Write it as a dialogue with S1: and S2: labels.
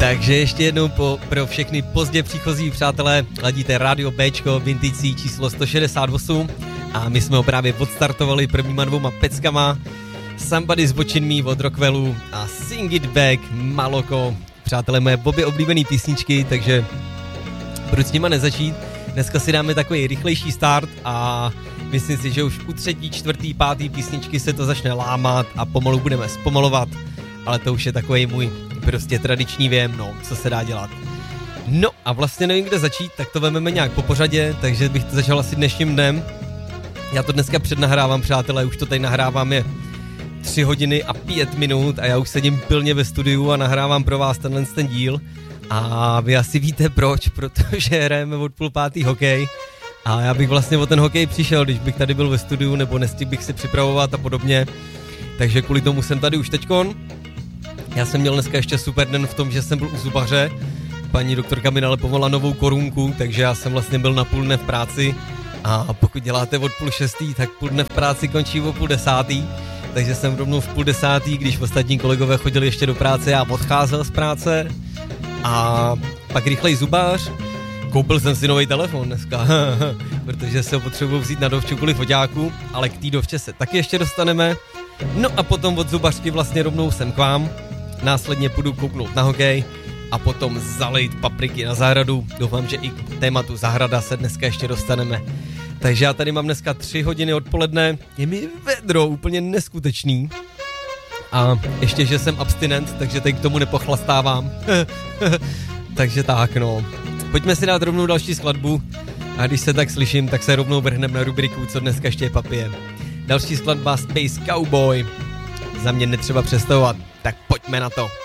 S1: Takže ještě jednou pro všechny pozdě příchozí přátelé, ladíte Radio Bčko, Vintage číslo 168 a my jsme ho právě odstartovali prvníma 2 peckama. Somebody's Watching Me od Rockwellu a Sing It Back Maloko. Přátelé, moje obě oblíbený písničky, takže proč s nima nezačít? Dneska si dáme takový rychlejší start a myslím si, že už u 3., 4., 5. písničky se to začne lámat a pomalu budeme zpomalovat, ale to už je takový můj prostě tradiční věm, no, co se dá dělat. No a vlastně nevím, kde začít, tak to vezmeme nějak po pořadě, takže bych to začal asi dnešním dnem. Já to dneska přednahrávám, přátelé, už to tady nahrávám je 3 hodiny a 5 minut a já už sedím pilně ve studiu a nahrávám pro vás ten díl. A vy asi víte proč, protože hrajeme od 4:30 hokej a já bych vlastně o ten hokej přišel, když bych tady byl ve studiu nebo nestihl bych si připravovat a podobně. Takže kvůli tomu jsem tady už teďkon. Já jsem měl dneska ještě super den v tom, že jsem byl u zubaře. Paní doktorka mi nalepovala novou korunku, takže já jsem vlastně byl na půl dne v práci. A pokud děláte od 5:30, tak půl dne v práci končí o 9:30. Takže jsem rovnou v 9:30, když ostatní kolegové chodili ještě do práce, já odcházel z práce. A pak rychlej zubář. Koupil jsem si nový telefon dneska, protože se ho potřebuji vzít na dovču kvůli foťáku, ale k té dovče se taky ještě dostaneme. No a potom od zubařky vlastně rovnou sem k vám. Následně půjdu kouknout na hokej a potom zalejt papriky na zahradu. Doufám, že i k tématu zahrada se dneska ještě dostaneme. Takže já tady mám dneska 3 hodiny odpoledne, je mi vedro úplně neskutečný. A ještě, že jsem abstinent, takže teď k tomu nepochlastávám. Takže tak, no. Pojďme si dát rovnou další skladbu. A když se tak slyším, tak se rovnou vrhneme na rubriku, co dneska ještě papije. Další skladba Space Cowboy. Za mě netřeba představovat, tak pojďme na to.